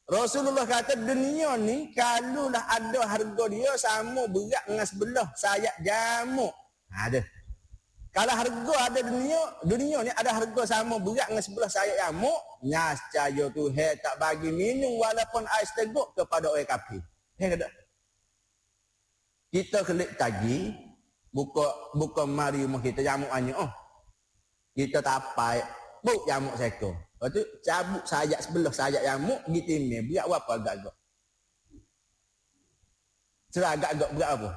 Rasulullah kata dunia ni kalaulah ada harga dia sama berat dengan sebelah sayap jamuk. Ada. Kalau harga ada dunia ni ada harga sama berat dengan sebelah sayap jamuk, nescaya Tuhan tak bagi minum walaupun ais teguk kepada orang kafir. Kata. Kita kelik tagi buka mari rumah kita jamuk banyak. Kita tapai buk jamuk seekor. Lepas tu cabut sayap sebelah sayap jamuk pergi timil. Berat berapa agak-agak? Seragak-agak berat apa?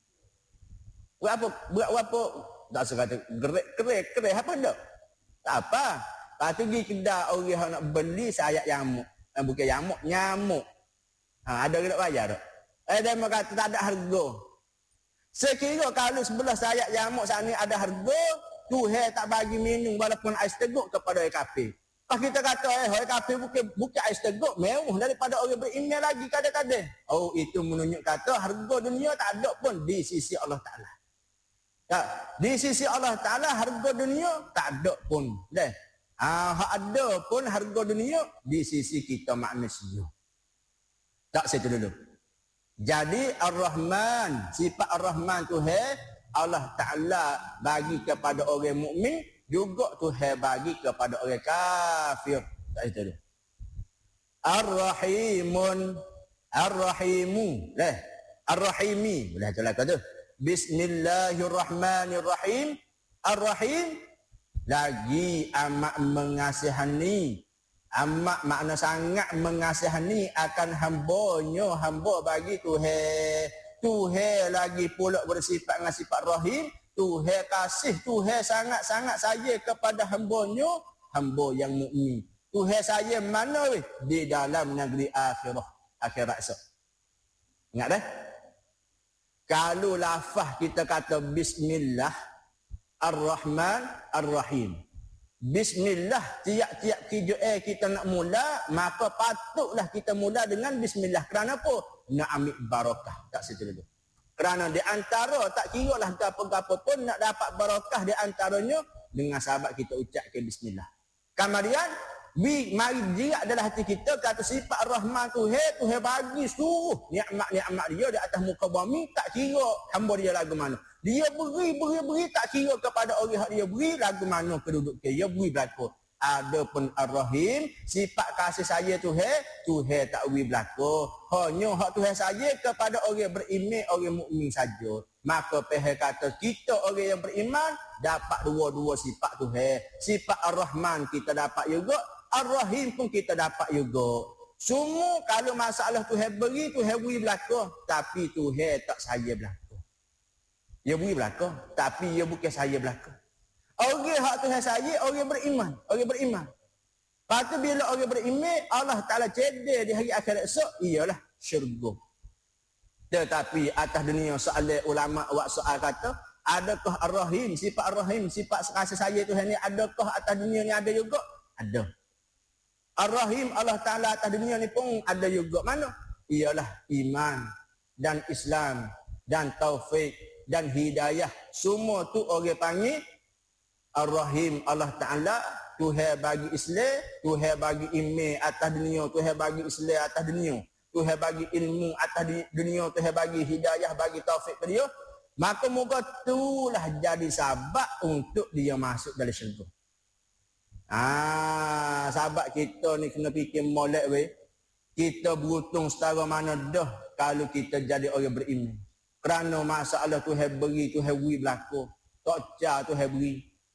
Berat berapa? Tak sekata gerak apa dah? Tak apa. Lepas tu pergi kedai orang nak beli sayap jamuk. Bukan jamuk, nyamuk. Ada kena bayar tak? Dia kata tak ada harga. Sekira kalau sebelah sayap jamuk saat ni ada harga, Tuhan tak bagi minum walaupun ais teguk kepada orang kafir. Pas kita kata orang kafir bukan ais teguk, mewah daripada orang beriman lagi kadang-kadang. Oh, itu menunjuk kata harga dunia tak ada pun di sisi Allah Ta'ala. Tak, di sisi Allah Ta'ala harga dunia tak ada pun. Hak ada pun harga dunia di sisi kita manusia. Tak, situ dulu. Jadi Ar-Rahman, sifat Ar-Rahman Tuhan Allah Ta'ala bagi kepada orang mukmin, juga Tuhan bagi kepada orang kafir. Tak itu dulu. Ar-Rahimun, Ar-Rahimu, Ar-Rahimi, boleh jelas kata. Bismillahirrahmanirrahim. Ar-Rahim lagi amat mengasihani. Amat makna sangat mengasihani akan hamba-Nya, hamba bagi Tuhan. Tuhan lagi pula bersifat dengan sifat Rahim. Tuhan kasih, Tuhan sangat-sangat sayang kepada hamba-Nya, hamba yang mukmin. Tuhan sayang mana weh? Di dalam negeri akhirat esok. Ingat dah? Kalau lafaz kita kata Bismillah Ar-Rahman Ar-Rahim. Bismillah, tiap-tiap kita nak mula, maka patutlah kita mula dengan Bismillah. Kerana apa? Nak ambil barakah. Tak situ dulu. Kerana di antara, tak kira lah apa-apa pun, nak dapat barakah di antaranya, dengan sahabat kita ucapkan Bismillah. Kemudian, mari jirat dalam hati kita, kata sifat Ar-Rahman Tuhan bagi suruh nikmat-nikmat dia di atas muka bumi, tak kira hamba dia lagu mana. Dia beri, tak kira kepada orang yang dia beri, lagu mana keduduk dia beri berlaku. Adapun Ar-Rahim, sifat kasih saya Tuhan tak beri berlaku. Hanya hak Tuhan saya kepada orang beriman, orang mukmin saja. Maka pihak kata kita orang yang beriman dapat dua-dua sifat Tuhan. Sifat Ar-Rahman kita dapat juga, Ar-Rahim pun kita dapat juga. Semua kalau masalah Tuhan beri berlaku, tapi Tuhan tak saya berlaku. Dia beri belakang, tapi dia bukan saya belakang. Orang hak Tuhan saya, orang beriman. Lepas tu bila orang beriman, Allah Ta'ala cedek di hari akhirat esok, ialah syurga. Tetapi atas dunia soalan ulama' buat soal kata, adakah Ar-Rahim, sifat Ar-Rahim, sifat kasih saya Tuhan ni, adakah atas dunia ni ada juga? Ada. Ar-Rahim Allah Ta'ala atas dunia ni pun ada juga. Mana? Ialah iman dan Islam dan taufik dan hidayah. Semua tu orang panggil Ar-Rahim Allah Ta'ala. Tuhan bagi Islam, Tuhan bagi iman atas dunia, Tuhan bagi Islam atas dunia, Tuhan bagi ilmu atas dunia, Tuhan bagi hidayah, bagi taufik ke dia. Maka moga itulah jadi sebab untuk dia masuk dalam syurga. Sahabat kita ni kena fikir molek weh. Kita beruntung setara mana dah kalau kita jadi orang beriman. Kerana masalah Tuhan beri berlaku. Tokca Tuhan beri.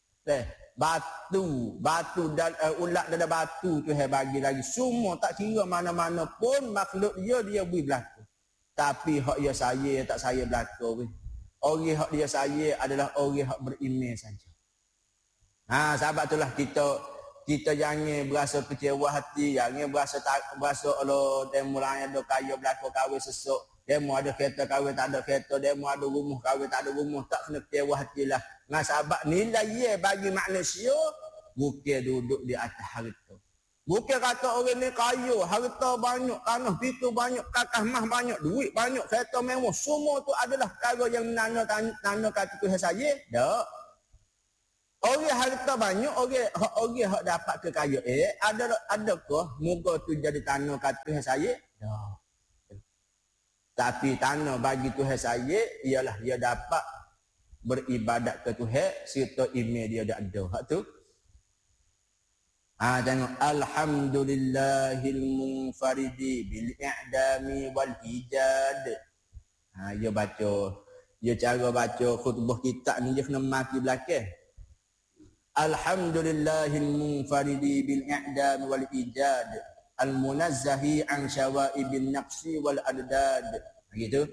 Batu dan ulat dan batu Tuhan bagi lagi. Semua tak kira mana-mana pun makhluk dia beri berlaku. Tapi hak dia saya tak saya berlaku. Orang hak dia saya adalah orang hak beriman saja. Sahabat itulah kita jangan berasa kecewa hati, jangan berasa Allah demo lain ada kaya berlaku kahwin sesuk. Demo ada kereta kahwin tak ada kereta, demo ada rumah kahwin tak ada rumah, tak kena kecewa hatilah. Dengan sahabat nilai ye bagi manusia bukan duduk di atas harta. Bukan kata orang ni kaya, harta banyak, tanah pitu banyak, kakah mah banyak, duit banyak, kereta mewah, semua tu adalah perkara yang nana kata Tuhan saya. Tak. Orang harta banyak, orang hak dapat kekayaan, adakah muka tu jadi tanah kat Tuhan saya? Tak. Tapi tanah bagi Tuhan saya ialah dia dapat beribadat ke Tuhan serta iman dia dah ada. Hak tu. Tengok alhamdulillahil munfaridi bil i'dami wal ijad. Dia baca, dia cara baca khutbah kitab ni dia kena maki belakang. Alhamdulillahil munfaridi bil i'dam wal ijad al munazzahi an syawaibin naqsi wal adad. Begitu.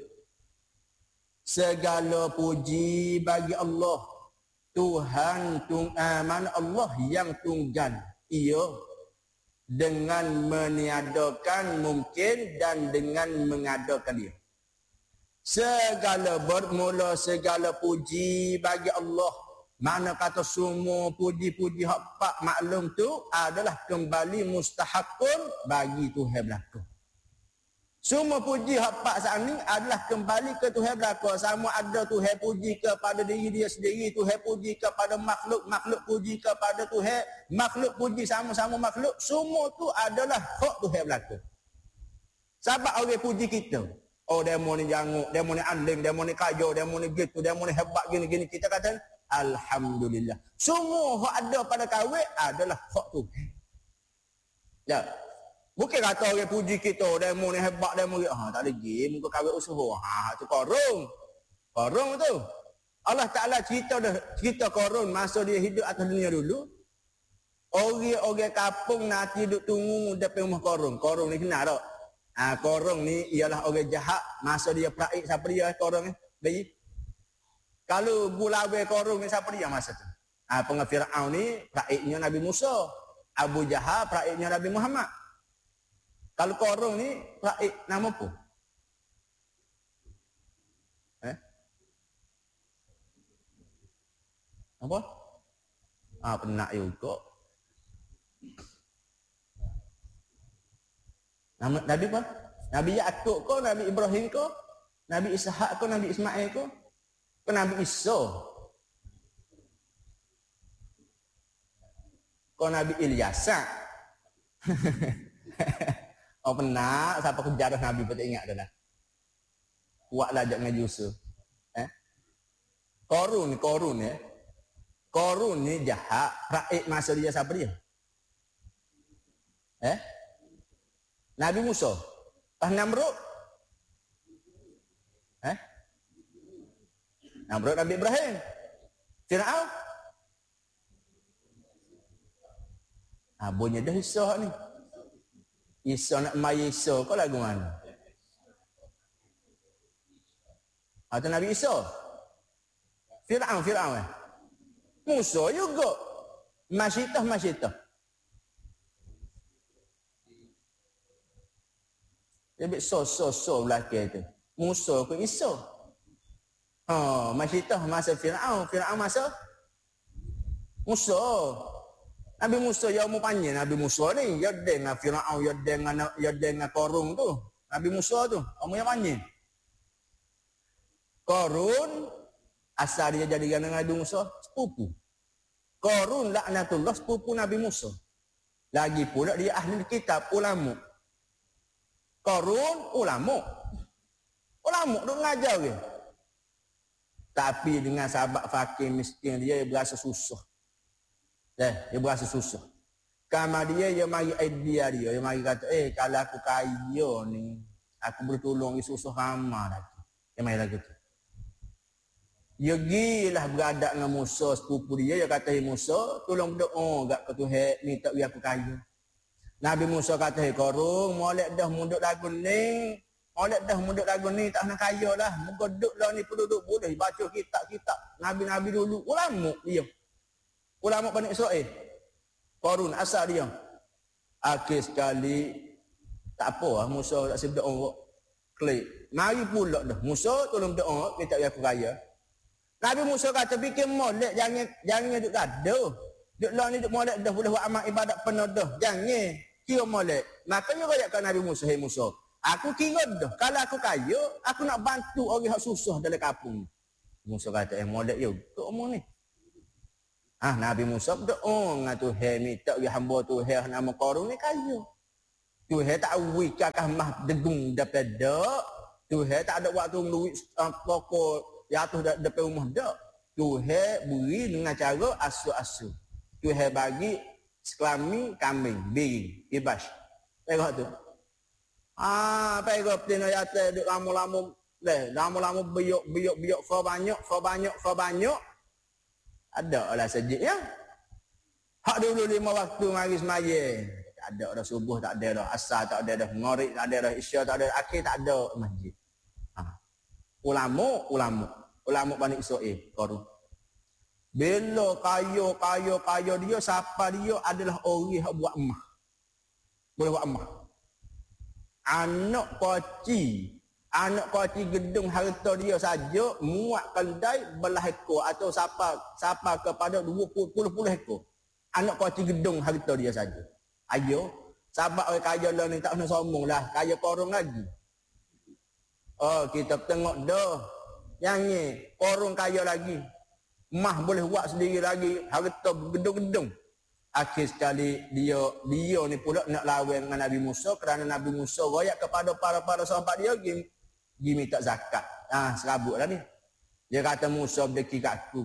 Segala puji bagi Allah, Tuhan mana Allah yang tunggal. Ia dengan meniadakan mungkin dan dengan mengadakan dia. Segala bermula segala puji bagi Allah. Mana kata semua puji-puji hak pak maklum tu adalah kembali mustahakun bagi Tuhan belaka. Semua puji hak pak saat ni adalah kembali ke Tuhan belaka. Sama ada Tuhan puji kepada diri dia sendiri, Tuhan puji kepada makhluk, makhluk puji kepada Tuhan, makhluk puji sama-sama makhluk. Semua tu adalah hak Tuhan belaka. Sebab orang puji kita. Oh, demo ni janguk, demo ni alim, demo ni kaya, demo ni gitu, demo ni hebat gini-gini. Kita kata alhamdulillah. Semua hak ada pada kawin adalah hak Tuhan. Ya. Bukan kata orang puji kita, demo ni hebat, demo ni tak lagi muka kawin usaha. Tu korong. Korong tu. Allah Taala cerita korong masa dia hidup atas dunia dulu. Orang-orang kampung nanti duduk tunggu depan rumah korong. Korong ni kenal tak? Korong ni ialah orang jahat masa dia peraik siapa dia korong ni? Bayi. Kalau bulawe korong ni siapa dia masa tu? Pengen Fir'aun ni peraiknya Nabi Musa. Abu Jahal peraiknya Nabi Muhammad. Kalau korong ni peraik nama apa? Apa? Penak juga. Nama Nabi apa? Nabi Yaakob ko, Nabi Ibrahim ko, Nabi Ishak ko, Nabi Ismail ko, Nabi Isa. Ko Nabi Ilyasa. Penak, siapa kejar Nabi pun tak ingat dah. Kuatlah ajak ngaji usul. Korun ya. Korun ni jahat, rakyat masa dia siapa dia? Nabi Musa. Namrud. Namrud Nabi Ibrahim. Fir'aun. Bunyi dah Isa ni. Isa nak maya Isa kau lagu mana? Atau Nabi Isa? Fir'aun. Musa juga. Masyitah. Dia so belakang tu. Musa ke Isa. Masyitah masa Fir'aun. Fir'aun masa Musa. Nabi Musa yang mau panjang Nabi Musa ni. Ya dengan Fir'aun, ya dengan Korun tu. Nabi Musa tu. Kamu yang panjang. Korun, asal dia jadi dengan Nabi Musa, sepupu. Korun laknatullah, sepupu Nabi Musa. Lagi pula dia ahli kitab, ulama. Korun, ulama. Ulama duk ngajar dia. Tapi dengan sahabat fakir miskin dia berasa susah. Dia berasa susah. Kama dia mari idea dia mari kata, kalau aku kaya ni, aku bertolong susah ramah lagi. Dia mari lagi tu. Dia gilah beradak dengan Musa, sepupu dia kata, Musa, tolong berdoa gak ke Tuhan, minta biar aku kaya. Nabi Musa kata, korong, molek dah munduk lagu ni, tak nak kaya lah. Muka duduk lah ni penduduk boleh baca kitab-kitab. Nabi-Nabi dulu, ulama dia. Ulama Bani Israel. Korun asal dia. Akhir sekali tak apa lah Musa tak sebut doa. Klik. Mari pula dah. Musa tolong doa kita biar aku kaya. Nabi Musa kata bikin molek jangan duk gaduh. Duk lah ni duk molek dah boleh buat amal ibadat penuh dah. Jangan kira molek. Makanya rakyatkan Nabi Musa, hey Musa, aku kira dah kalau aku kaya, aku nak bantu orang yang susah dalam kampung. Musa kata molek juga omong ni. Nabi Musa berdoa dengan Tuhan, minta dia hamba Tuhan nama Qarun ni kaya. Tuhan tak awi kakah mah degung daripada Tuhan tak ada waktu meluit pokok jatuh depan rumah dak. Tuhan beri dengan cara asu-asu. Tuhan bagi sekelami kambing, beri, bebas. Tengok tu. Pergi petina yata duk lama-lama biok for banyak. Ada lah sejik ya. Hak dulu 5 waktu mari semaya. Tak ada dah subuh, tak ada dah asar, tak ada dah maghrib, tak ada dah isya, tak ada dah akhir, tak ada masjid. Ulama Bani Israel Qarun. Bila kaya dia, siapa dia adalah orang yang buat emas. Boleh buat emas. Anak koci gedung harta dia saja muat kedai belah ekor atau siapa kepada 20 ekor. Anak koci gedung harta dia saja. Ayo, sahabat orang kaya lah ni tak kena sombong lah. Kaya Qarun lagi. Kita tengok dah. Yang ni, Qarun kaya lagi. Mah boleh buat sendiri lagi. Harta gedung-gedung. Akhir sekali dia ni pula nak lawan dengan Nabi Musa. Kerana Nabi Musa royak kepada para sahabat dia. Dia minta zakat. Serabut lah ni. Dia kata Musa berdeki kat aku.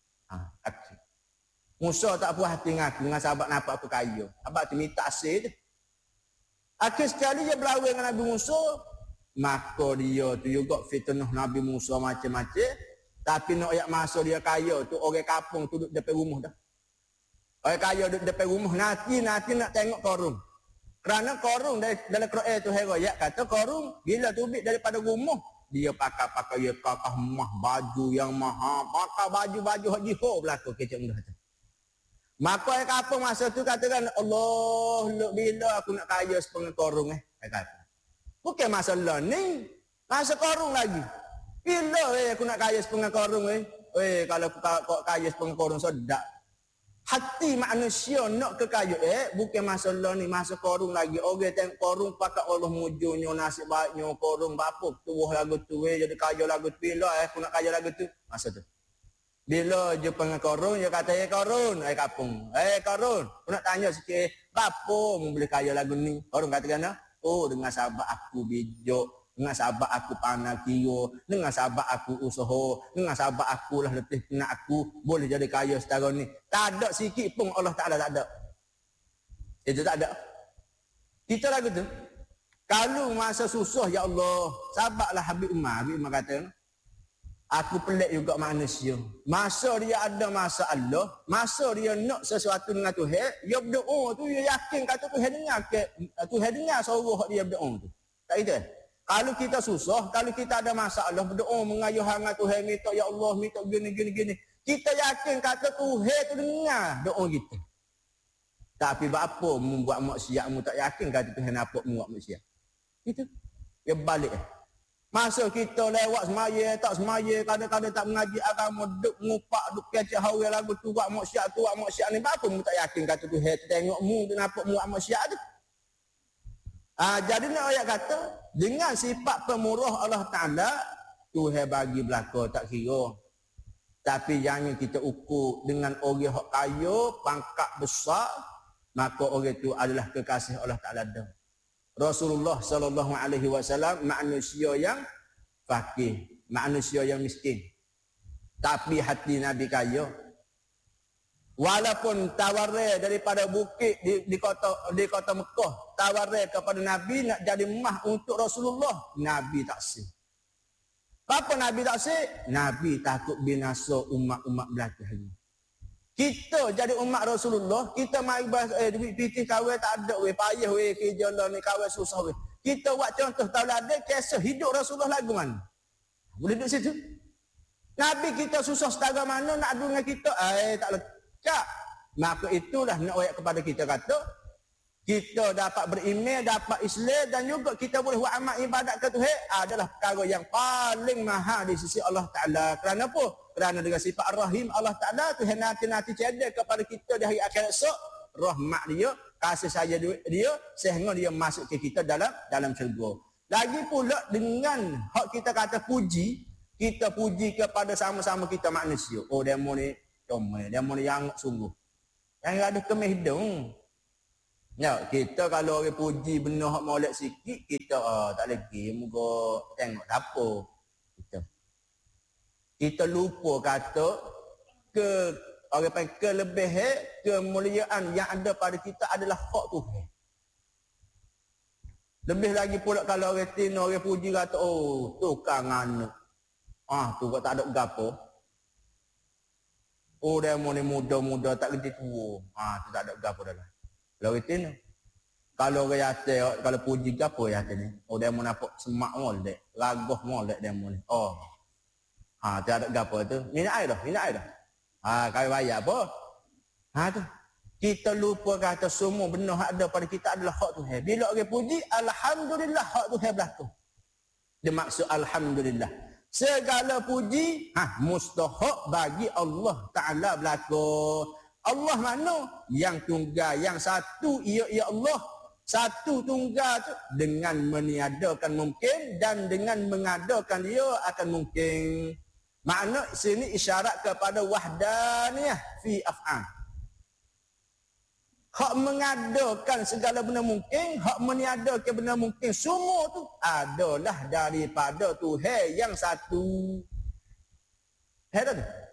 Akhir. Musa tak puas hati dengan aku. Dengan sahabat nampak aku kaya. Abang tu minta asyik je. Akhir sekali dia berlawan dengan Nabi Musa. Maka dia tu juga fitnah Nabi Musa macam-macam. Tapi nak ayat masa dia kaya tu orang kampung tu duduk depan rumah dah. Orang kaya duduk depan rumah nanti nak tengok Qarun. Kerana Qarun dalam Quran tu ayat kata Qarun bila tubik daripada rumah dia pakai ya kakah mah baju yang mahal, pakai baju haji ho belaka kecik mudah tu. Maka orang kampung masa tu katakan Allah bila aku nak kaya sepengah Qarun kata. Bukan masalah ni. Masa Qarun lagi. Bila aku nak kaya sepengah Qarun kalau aku kaya sepengah Qarun sedap. Hati manusia nak kekayaan bukan masalah ni. Masa Qarun lagi. Orang tengok Qarun pakai Allah mujurnya nasib baiknya Qarun apa. Tubuh lagu tu jadi kaya lagu tu. Bila aku nak kaya lagu tu. Masa tu. Bila je pengen Qarun, dia kata, Qarun, kapung. Qarun, aku nak tanya sikit, apa mu boleh kaya lagu ni? Qarun kata kena, dengan sahabat aku bijak, dengan sahabat aku pandai kira, dengan sahabat aku usaha, dengan sahabat aku lah letih kena aku, boleh jadi kaya setara ni. Tak ada sikit pun Allah Ta'ala tak ada. Itu tak ada. Kita lagu tu. Kalau masa susah, ya Allah, sahabatlah Habib Umar kata, aku pelik juga manusia. Masa dia ada masalah, masa dia nak sesuatu dengan Tuhan, dia berdoa tu, dia yakin kata Tuhan dengar suara dia berdoa tu. Tak itu? Kalau kita susah, kalau kita ada masalah, berdoa mengayuh hangat Tuhan, minta ya Allah, minta gini. Kita yakin kata Tuhan tu dengar doa kita. Tapi apa membuat maksiat, mu tak yakin kata Tuhan apa membuat maksiat. Itu. Dia balik. Masa kita lewat semaya, tak semaya, kadang-kadang tak mengaji agama, duk ngupak, duk kecek hawa lagu tu, buat maksiat ni. Apa mu tak yakin kata Tuhan tu tengok mu, kenapa mu buat maksiat tu? Jadi nak ayat kata, dengan sifat pemurah Allah Ta'ala, Tuhan bagi belaka tak kira. Tapi jangan kita ukur dengan orang yang kaya, pangkat besar, maka orang itu adalah kekasih Allah Ta'ala dah. Rasulullah sallallahu alaihi wasallam manusia yang fakir, manusia yang miskin. Tapi hati Nabi kaya. Walaupun tawarai daripada bukit di kota Mekah, tawarai kepada Nabi nak jadi mah untuk Rasulullah, Nabi tak sih. Apa Nabi tak sih? Nabi takut binasa umat-umat belakang. Kita jadi umat Rasulullah, kita mari bahas duit pitih kawin tak ada payah kerja lah ni kawin susah Kita buat contoh tauladan kisah hidup Rasulullah lagu mana? Boleh duduk situ. Nabi kita susah setara mana nak adu dengan kita? Tak lekat. Maka itulah nak ayat kepada kita kata kita dapat beriman, dapat Islam dan juga kita boleh buat amal ibadat ke Tuhan adalah perkara yang paling mahal di sisi Allah Ta'ala. Kerana apa? Kerana dengan sifat Ar-Rahim Allah Ta'ala Tuhan nanti cedek kepada kita di hari akhirat esok. Rahmat dia, kasih sayang dia sehingga dia masuk ke kita dalam syurga. Lagi pula dengan hak kita kata puji, kita puji kepada sama-sama kita manusia. Demo ni comel. Dia mula yang sungguh. Yang ada kemis hidung. Ya, kita kalau orang puji benar hak molek sikit, kita tak lagi moga tengok dapur. Kita lupa kata orang panggil kelebihan, kemuliaan yang ada pada kita adalah hak Tuhan. Lebih lagi pula kalau orang tino, orang puji kata, oh, tukang anak. Tu kok tak ada gapo. Oh, dia ni muda-muda, tak kerti tua. Tu tak ada gapo dah lah. Kalau orang tino. Kalau orang yate, kalau puji gapo yate ni. Oh, dia mau nampak semak molek, ragoh molek dia mau ni. Oh. Tak ada gapo tu. Minat air dah. Kau bayar apa? Tu. Kita lupa kata semua benar hak ada pada kita adalah hak Tuhan. Bila orang puji, alhamdulillah hak Tuhan berlaku. Dia maksud alhamdulillah. Segala puji, mustahak bagi Allah Ta'ala berlaku. Allah mana? Yang tunggal, yang satu, ia Allah. Satu tunggal tu dengan meniadakan mungkin dan dengan mengadakan dia akan mungkin. Makna sini isyarat kepada wahdaniyah fi af'al. Hak mengadakan segala benda mungkin, hak meniadakan benda mungkin, semua tu adalah daripada Tuhan yang satu. Heran?